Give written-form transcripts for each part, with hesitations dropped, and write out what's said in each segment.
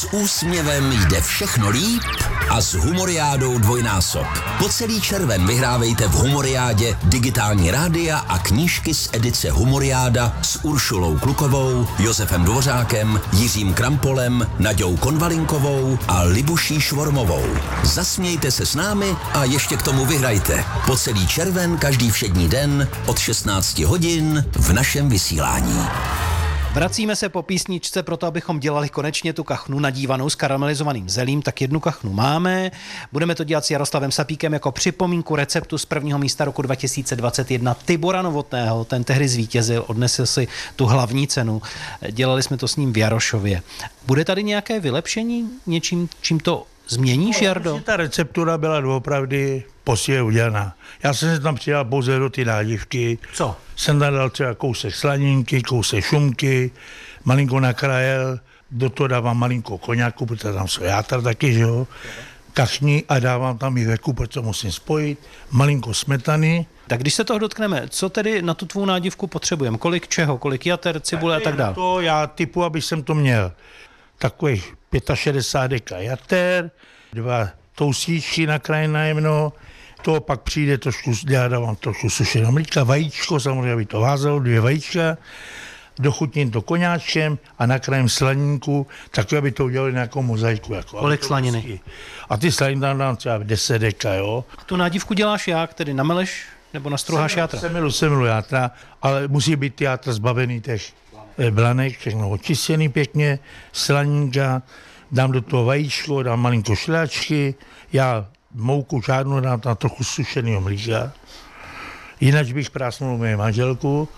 S úsměvem jde všechno líp a s Humoriádou dvojnásob. Po celý červen vyhrávejte v Humoriádě digitální rádia a knížky z edice Humoriáda s Uršulou Klukovou, Josefem Dvořákem, Jiřím Krampolem, Naďou Konvalinkovou a Libuší Švormovou. Zasmějte se s námi a ještě k tomu vyhrajte. Po celý červen každý všední den od 16 hodin v našem vysílání. Vracíme se po písničce proto, abychom dělali konečně tu kachnu nadívanou s karamelizovaným zelím, tak jednu kachnu máme. Budeme to dělat s Jaroslavem Sapíkem jako připomínku receptu z prvního místa roku 2021 Tibora Novotného. Ten tehdy zvítězil, odnesl si tu hlavní cenu. Dělali jsme to s ním v Jarošově. Bude tady nějaké vylepšení? Něčím, čím to změníš, Jardo? Ta receptura byla doopravdy poctivě udělaná. Já jsem si tam přidal pouze do ty nádivky. Co? Jsem tam dal třeba kousek slaninky, kousek šunky, malinko nakrájel, do toho dávám malinko koňáku, protože tam jsou játra taky, že jo, kachní a dávám tam i veku, protože musím spojit, malinko smetany. Tak když se toho dotkneme, co tedy na tu tvou nádivku potřebujeme? Kolik čeho? Kolik jater, cibule a tak dále? To já typu, abych jsem to měl takových 65 deka jater, 2 toustíčky nakrájené na jemno, to pak přijde trošku, já dávám trošku sušeného mlíka, vajíčko, samozřejmě aby to vázalo, 2 vajíčka, dochutním to koňáčkem a nakrájím slaninku, tak aby to udělali nějakou mozaiku. Jako, kolik slaniny? A ty slaniny tam dám třeba 10 deka, jo. Tu nádivku děláš jak? Tedy nameleš nebo nastruháš játra? Semilu játra, ale musí být ty játra zbavený těch blanek, všechno očištěný pěkně, slaninka, dám do toho vajíčko, dám malinko šlehačky, já mouku žádnou dám tam trochu sušeného mlíka, jinak bych prásnul moje manželku,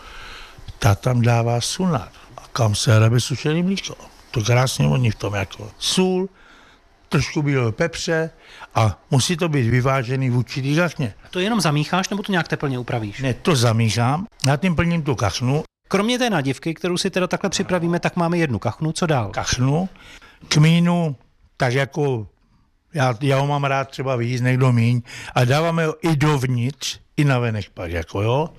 ta tam dává sunat. A kam se hrabe sušený mlíko? To krásně oni v tom jako sůl, trošku bílého pepře a musí to být vyvážený v určitý kachně. To jenom zamícháš nebo to nějak teplně upravíš? Ne, to zamíchám, na tím plním tu kachnu. Kromě té nádivky, kterou si teda takhle připravíme, tak máme jednu kachnu. Co dál? Kachnu, kmínu, tak jako já ho mám rád třeba víc, někdo míň, a dáváme ho i dovnitř, i navenek pak, jako jo,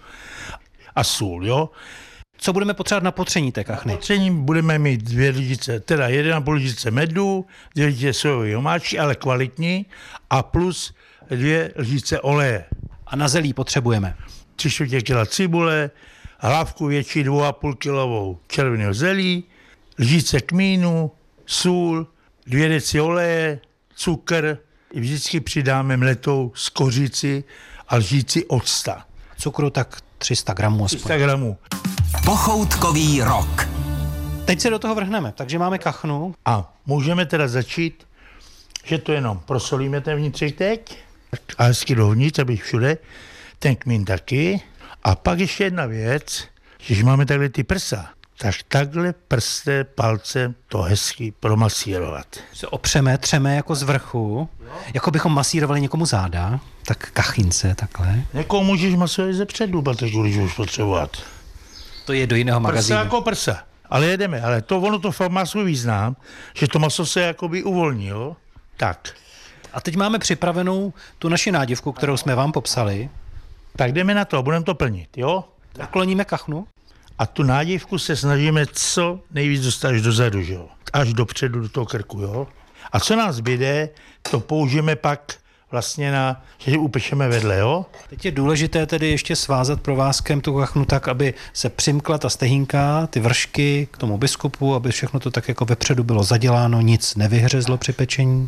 a sůl, jo. Co budeme potřebovat na potření té kachny? Na potření budeme mít 2 lžičce, teda 1,5 lžičce medu, 2 lžičce sojové omáčky, ale kvalitní, a plus 2 lžičce oleje. A na zelí potřebujeme? 3/4 kila cibule, hlavku větší 2,5 kilovou červeného zelí, lžičce kmínu, sůl, 2 deci oleje, cukr, vždycky přidáme mletou z kořici a lžíci octa. Cukru tak 300 gramů aspoň. 300 gramů. Pochoutkový rok. Teď se do toho vrhneme, takže máme kachnu. A můžeme teda začít, že to jenom prosolíme ten vnitřek teď, a hezky dovnitř, aby všude, ten kmín taky. A pak ještě jedna věc, když máme takhle ty prsa, tak takhle prstem, palcem to hezky promasírovat. Se opřeme, třeme jako z vrchu, jako bychom masírovali někomu záda, tak kachince takhle. Někoho můžeš masírovat ze předu, protože když už potřebovat. To je do jiného magazínu. Prsa jako prsa. Ale jedeme, ale ono to fakt má svůj význam, že to maso se jakoby uvolní, jo? Tak. A teď máme připravenou tu naši nádivku, kterou jsme vám popsali. Tak jdeme na to, budeme to plnit, jo? Nakloníme kachnu. A tu nádivku se snažíme co nejvíc dostat až dozadu, že jo? Až dopředu do toho krku, jo? A co nás zbyde, to použijeme pak vlastně že upečeme vedle, jo? Teď je důležité tedy ještě svázat provázkem tu kachnu tak, aby se přimkla ta stehínka, ty vršky k tomu biskupu, aby všechno to tak jako vepředu bylo zaděláno, nic nevyhřezlo při pečení.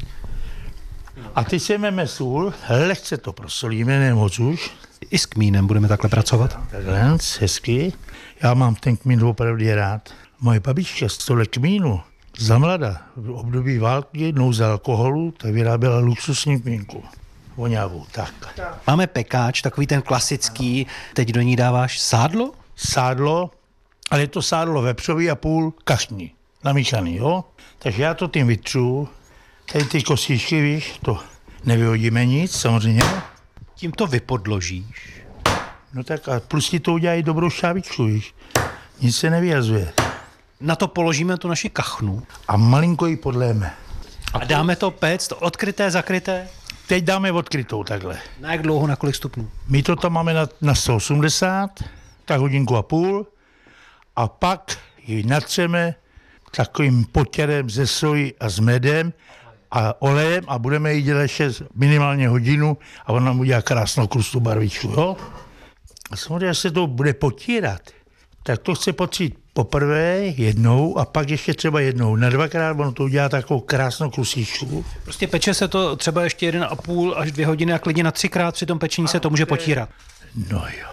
A teď si vezmeme sůl, lehce to prosolíme, nemoc už. I s kmínem budeme takhle pracovat. Takhle, hezky. Já mám ten kmín opravdu rád. Moje babička z tohle kmínu za mlada v období války, nouze alkoholu, tak vyráběla luxusní kmínku. Voňavou, tak. Máme pekáč, takový ten klasický. Teď do ní dáváš sádlo? Sádlo, ale je to sádlo vepřový a půl kachní, namíchaný, jo? Takže já to tím vytřu. Tady ty kostičky, víš, to nevyhodíme nic, samozřejmě. Tím to vypodložíš. No tak a plus ti to udělají dobrou šťávičku, víš. Nic se nevyjazuje. Na to položíme tu naši kachnu. A malinko ji podléme. A dáme to péct, to odkryté, zakryté? Teď dáme odkrytou takhle. Na jak dlouho, na kolik stupňů? My to tam máme na 180, tak 1,5 hodiny. A pak ji natřeme takovým potěrem ze soji a s medem a olejem a budeme ji dělat ještě minimálně hodinu a on nám udělá krásnou krustu barvičku, jo? A samozřejmě, až se to bude potírat, tak to chce potřít poprvé jednou a pak ještě třeba jednou. Na dvakrát ono to udělá takovou krásnou krustičku. Prostě peče se to třeba ještě 1,5 až 2 hodiny a klidně na 3krát při tom pečení se to může potírat. No jo.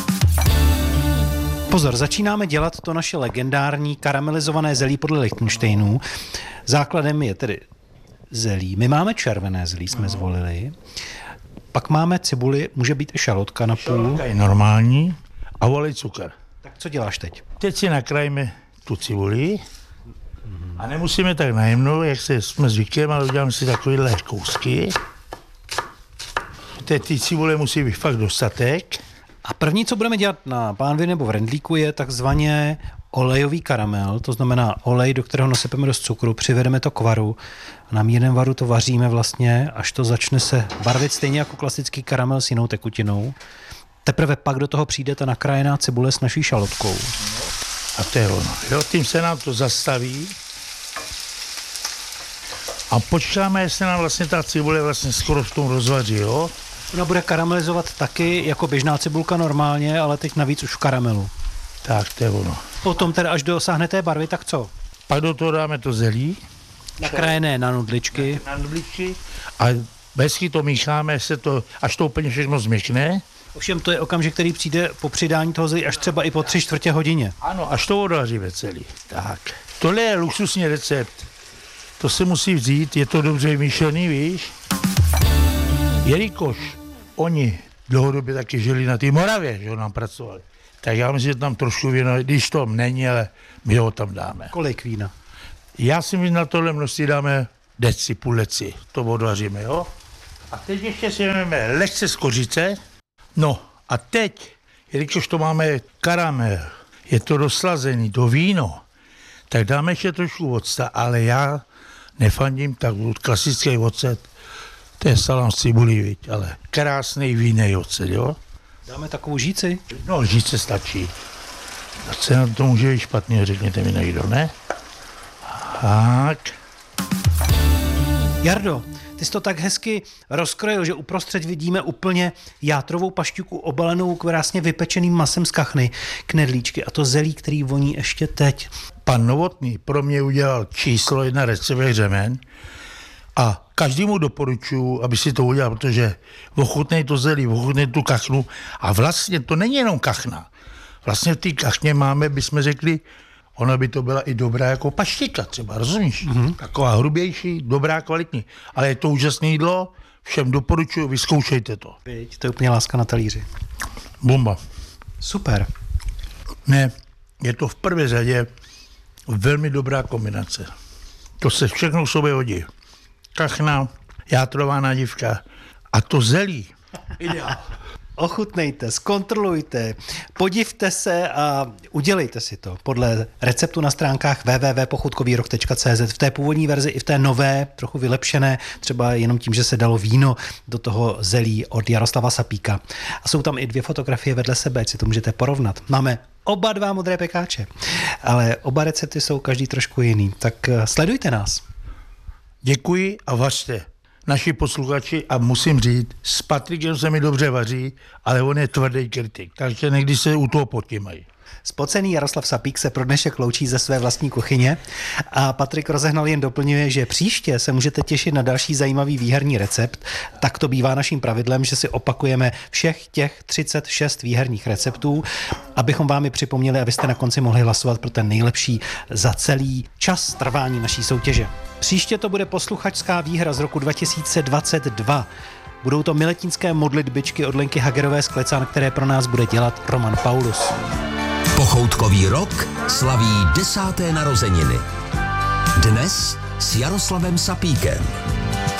Pozor, začínáme dělat to naše legendární karamelizované zelí podle Lichtensteinů. Základem je tedy zelí. My máme červené zelí, jsme zvolili. Pak máme cibuli, může být i šalotka na půl. Šalotka je normální a olej, cukr. Tak co děláš teď? Teď si nakrájíme tu cibuli a nemusíme tak najemnou, jak jsme zvyklí, ale uděláme si takovýhle kousky. Teď ty cibule musí být fakt dostatek. A první, co budeme dělat na pánvi nebo v rendlíku, je takzvaně olejový karamel, to znamená olej, do kterého nasypeme dost cukru, přivedeme to k varu a na mírném varu to vaříme vlastně, až to začne se barvit stejně jako klasický karamel s jinou tekutinou. Teprve pak do toho přijde ta nakrájená cibule s naší šalotkou. A to je ono. Jo, tím se nám to zastaví a počkáme, jestli nám vlastně ta cibule vlastně skoro v tom rozvaří, jo. Ona bude karamelizovat taky jako běžná cibulka normálně, ale teď navíc už v karamelu. Tak, to je ono. Potom teda, až dosáhne té barvy, tak co? Pak do toho dáme to zelí. Nakrájené na nudličky. Na nudličky. A hezky to mícháme, až to úplně všechno změkne. Ovšem to je okamžik, který přijde po přidání toho zelí až třeba i po 3/4 hodině. Ano, až to odvaříme celý. Tak. Tohle je luxusní recept. To se musí vzít, je to dobře vymýšlený, víš? Jelikož oni dlouhodobě taky žili na té Moravě, že nám pracovali, tak já myslím, že tam trošku víno, když to není, ale my ho tam dáme. Kolik vína? Já si myslím, na tohle množství dáme půl deci, to odvaříme, jo? A teď ještě si vezmeme lehce z kořice. No a teď, jelikož to máme karamel, je to doslazený, to víno, tak dáme ještě trošku octa, ale já nefandím tak klasický ocet, to je salám z cibulí, viď, ale krásný vínej ocet, jo? Dáme takovou žíci? No, žíce stačí. A co na to může být špatně, řekněte mi někdo, ne? Tak. Jardo, ty jsi to tak hezky rozkrojil, že uprostřed vidíme úplně játrovou pašťuku obalenou krásně vypečeným masem z kachny, knedlíčky a to zelí, který voní ještě teď. Pan Novotný pro mě udělal číslo 1 receptových řemen a každému doporučuji, aby si to udělal, protože ochutnej to zelí, ochutnej tu kachnu a vlastně to není jenom kachna. Vlastně v té kachně máme, bychom řekli, ona by to byla i dobrá jako paštika třeba, rozumíš? Mm-hmm. Taková hrubější, dobrá, kvalitní. Ale je to úžasné jídlo, všem doporučuji, vyzkoušejte to. Víď, to je úplně láska na talíři. Bomba. Super. Ne, je to v prvé řadě velmi dobrá kombinace. To se všechno k sobě hodí. Kachna, játrová nádivka a to zelí. Ideál. Ochutnejte, zkontrolujte, podivte se a udělejte si to podle receptu na stránkách www.pochutkovýrok.cz v té původní verzi i v té nové, trochu vylepšené, třeba jenom tím, že se dalo víno do toho zelí od Jaroslava Sapíka. A jsou tam i 2 fotografie vedle sebe, si to můžete porovnat. Máme oba 2 modré pekáče, ale oba recepty jsou každý trošku jiný, tak sledujte nás. Děkuji a vařte. Naši posluchači, a musím říct, s Patrikem se mi dobře vaří, ale on je tvrdý kritik, takže někdy se u toho potímají. Spocený Jaroslav Sapík se pro dnešek loučí ze své vlastní kuchyně a Patrik Rozehnal jen doplňuje, že příště se můžete těšit na další zajímavý výherní recept. Tak to bývá naším pravidlem, že si opakujeme všech těch 36 výherních receptů, abychom vám je připomněli, abyste na konci mohli hlasovat pro ten nejlepší za celý čas trvání naší soutěže. Příště to bude posluchačská výhra z roku 2022. Budou to miletínské modlitbičky od Lenky Hagerové z Klecán, které pro nás bude dělat Roman Paulus. Pochoutkový rok slaví 10. narozeniny. Dnes s Jaroslavem Sapíkem.